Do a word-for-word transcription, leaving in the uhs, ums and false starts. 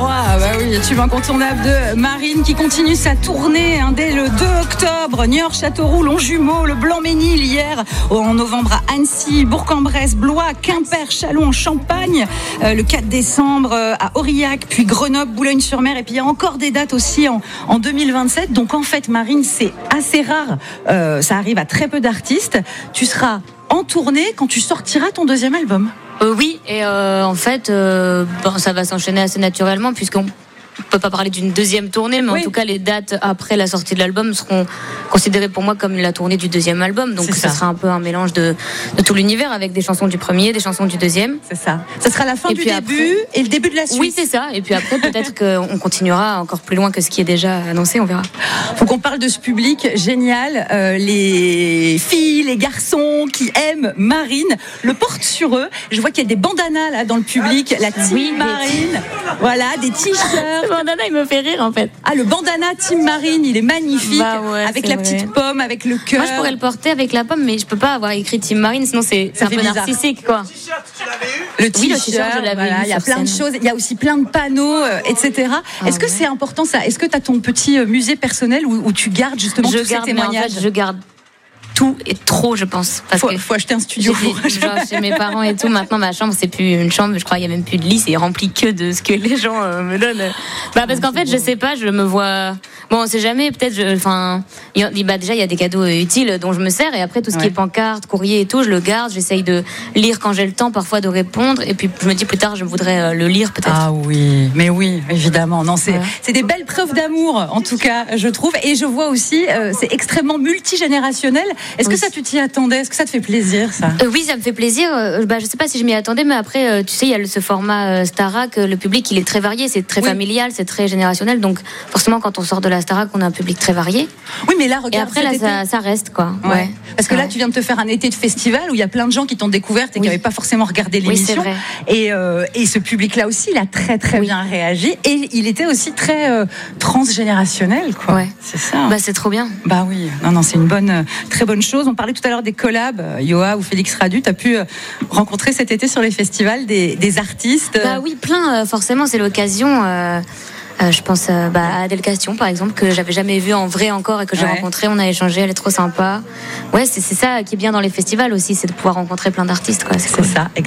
Roi, bah oui, tube incontournable de Marine qui continue sa tournée hein, dès le deux octobre. Niort, Châteauroux, Longjumeau, le Blanc-Ménil hier, en novembre à Annecy, Bourg-en-Bresse, Blois, Quimper, Châlons, Champagne, euh, le quatre décembre euh, à Aurillac, puis Grenoble, Boulogne-sur-Mer, et puis il y a encore des dates aussi en, en deux mille vingt-sept. Donc en fait, Marine, c'est assez rare, euh, ça arrive à très peu d'artistes. Tu seras en tournée quand tu sortiras ton deuxième album. Euh, oui, et euh, en fait, euh, bon, ça va s'enchaîner assez naturellement puisqu'on ne peut pas parler d'une deuxième tournée, mais oui. En tout cas, les dates après la sortie de l'album seront considérées pour moi comme la tournée du deuxième album. Donc, ça. ça sera un peu un mélange de, de tout l'univers avec des chansons du premier, des chansons du deuxième. C'est ça. Ça sera la fin et du début après, et le début de la suite. Oui, c'est ça. Et puis après, peut-être qu'on continuera encore plus loin que ce qui est déjà annoncé, on verra. Faut qu'on parle de ce public génial. Euh, les filles, les garçons qui aiment Marine le portent sur eux. Je vois qu'il y a des bandanas là dans le public. La team oui, Marine. Mais... Voilà, des t-shirts. Le bandana, il me fait rire en fait. Ah, le bandana Team Marine, il est magnifique. Bah ouais, avec la vrai. petite pomme, avec le cœur. Moi, je pourrais le porter avec la pomme, mais je peux pas avoir écrit Team Marine, sinon c'est, c'est un peu bizarre. Narcissique, quoi. Le t-shirt, tu l'avais eu ? Le t-shirt, oui, le t-shirt, je l'avais voilà, eu. Il y a plein scène. de choses. Il y a aussi plein de panneaux, euh, et cetera. Ah, Est-ce que ouais. c'est important ça ? Est-ce que tu as ton petit musée personnel où, où tu gardes justement je tous garde, ces témoignages ? En fait, je garde tout et trop, je pense. Parce faut, que faut acheter un studio. J'ai, genre, chez mes parents et tout. Maintenant, ma chambre, c'est plus une chambre. Je crois qu'il n'y a même plus de lit. C'est rempli que de ce que les gens euh, me donnent. Bah, parce qu'en fait, je sais pas, je me vois. Bon, on sait jamais. Peut-être, enfin, bah, déjà, il y a des cadeaux utiles dont je me sers. Et après, tout ce ouais. qui est pancarte, courrier et tout, je le garde. J'essaye de lire quand j'ai le temps, parfois de répondre. Et puis, je me dis plus tard, je voudrais le lire peut-être. Ah oui, mais oui, évidemment. Non, c'est, ouais. c'est des belles preuves d'amour, en tout cas, je trouve. Et je vois aussi, euh, c'est extrêmement multigénérationnel. Est-ce oui. que ça, tu t'y attendais ? Est-ce que ça te fait plaisir, ça ? euh, Oui, ça me fait plaisir. Euh, bah, je sais pas si je m'y attendais, mais après, euh, tu sais, il y a ce format euh, Starac. Le public, il est très varié. C'est très oui. familial, c'est très générationnel. Donc, forcément, quand on sort de la Starac, on a un public très varié. Oui, mais là, regarde. Et après, là, ça, ça reste, quoi. Ouais. ouais. Parce que là, tu viens de te faire un été de festival où il y a plein de gens qui t'ont découverte et oui. qui n'avaient pas forcément regardé l'émission. Oui, c'est vrai. Et, euh, et ce public-là aussi, il a très, très oui. bien réagi. Et il était aussi très euh, transgénérationnel, quoi. Ouais. C'est ça. Bah, c'est trop bien. Bah oui. Non, non, c'est une bonne, très bonne chose. On parlait tout à l'heure des collabs. Yoa ou Félix Radu, tu as pu rencontrer cet été sur les festivals des, des artistes. Bah oui, plein. Forcément, c'est l'occasion. Euh... Euh, je pense euh, bah, à Adèle Castion, par exemple, que j'avais jamais vue en vrai encore et que j'ai ouais. rencontrée. On a échangé, elle est trop sympa. Ouais, c'est, c'est ça qui est bien dans les festivals aussi, c'est de pouvoir rencontrer plein d'artistes, quoi. C'est, c'est cool. ça.